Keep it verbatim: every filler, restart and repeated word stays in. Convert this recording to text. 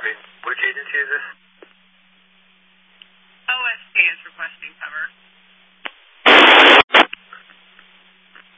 copy. Which agency is this? O S P is requesting cover.